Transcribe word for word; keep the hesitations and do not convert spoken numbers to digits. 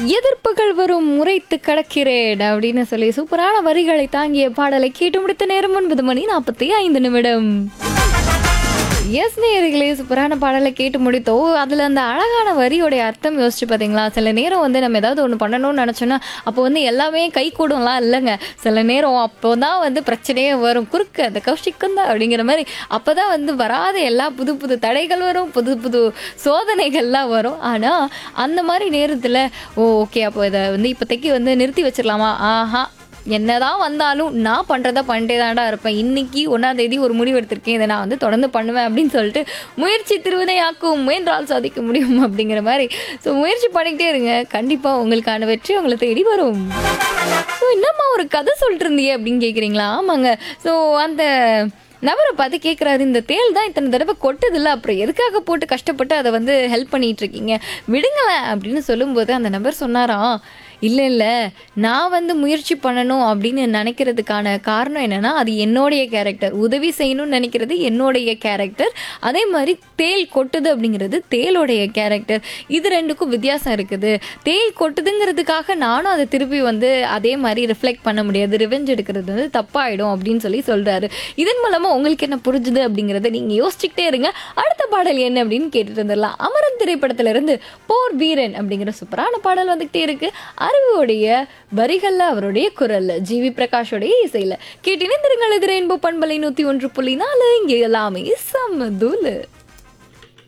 எதிர்ப்புகள் வரும் முறைத்து கடக்கிறேன் அப்படின்னு சொல்லி சூப்பரான வரிகளை தாங்கிய பாடலை கேட்டு முடித்த நேரம் ஒன்பது மணி நாற்பத்தி ஐந்து நிமிடம். எஸ் நேயர்களே, சூப்பரான பாடலை கேட்டு முடித்தோம். அதில் அந்த அழகான வரியோடைய அர்த்தம் யோசிச்சு பார்த்தீங்களா? சில நேரம் வந்து நம்ம ஏதாவது ஒன்று பண்ணணும்னு நினச்சோன்னா அப்போ வந்து எல்லாமே கை கூடும்லாம் இல்லைங்க. சில நேரம் அப்போ தான் வந்து பிரச்சனையே வரும். குறுக்கு அந்த கௌஷிக்கும் தான் அப்படிங்கிற மாதிரி அப்போ தான் வந்து வராத எல்லா புது புது தடைகள் வரும், புது புது சோதனைகள்லாம் வரும். ஆனால் அந்த மாதிரி நேரத்தில் ஓ ஓகே அப்போ இதை வந்து இப்போதைக்கு வந்து நிறுத்தி வச்சிடலாமா? ஆஹா, என்னதான் வந்தாலும் நான் பண்ணுறதை பண்ணிட்டே தான்டா இருப்பேன். இன்னைக்கு ஒன்றாம் தேதி ஒரு முடிவு எடுத்திருக்கேன், இதை நான் வந்து தொடர்ந்து பண்ணுவேன் அப்படின்னு சொல்லிட்டு முயற்சி திருவினையாக்கும், முயன்றால் சாதிக்க முடியும் அப்படிங்கிற மாதிரி. ஸோ முயற்சி பண்ணிக்கிட்டே இருங்க, கண்டிப்பாக உங்களுக்கான வெற்றி உங்களை தேடி வரும். ஸோ என்னம்மா ஒரு கதை சொல்லிட்டு இருந்தியே அப்படின்னு கேட்குறீங்களா? ஆமாங்க. ஸோ அந்த நபரை பார்த்து கேட்குறாரு, இந்த தேல் தான் இத்தனை தடவை கொட்டுதில்ல, அப்புறம் எதுக்காக போட்டு கஷ்டப்பட்டு அதை வந்து ஹெல்ப் பண்ணிகிட்டு இருக்கீங்க, விடுங்களேன் அப்படின்னு சொல்லும்போது அந்த நபர் சொன்னாராம், இல்லை இல்லை நான் வந்து முயற்சி பண்ணணும் அப்படின்னு நினைக்கிறதுக்கான காரணம் என்னென்னா அது என்னுடைய கேரக்டர். உதவி செய்யணும்னு நினைக்கிறது என்னுடைய கேரக்டர். அதே மாதிரி தேல் கொட்டுது அப்படிங்கிறது தேலோடைய கேரக்டர். இது ரெண்டுக்கும் வித்தியாசம் இருக்குது. தேல் கொட்டுதுங்கிறதுக்காக நானும் அதை திருப்பி வந்து அதே மாதிரி ரிஃப்ளெக்ட் பண்ண முடியாது, ரிவெஞ்ச் எடுக்கிறது வந்து தப்பாயிடும் அப்படின்னு சொல்லி சொல்கிறாரு. இதன் மூலமாக உங்களுக்கு என்ன புரிஞ்சுது அப்படிங்கிறத நீங்கள் யோசிச்சுக்கிட்டே இருங்க. அடுத்த பாடல் என்ன அப்படின்னு கேட்டுட்டு வந்துடலாம். அமரன் திரைப்படத்திலிருந்து போர் வீரன் அப்படிங்கிற சூப்பரான பாடல் வந்துகிட்டே இருக்கு. அறிவுடைய வரிகள்ல அவருடைய குரல்ல ஜிவி பிரகாஷோடைய இசையில கேட்டினே திருங்கள். இது ரெயின்போ பண்பலை நூத்தி ஒன்று புள்ளி நாலு. இங்கே எல்லாமே சமதூலு.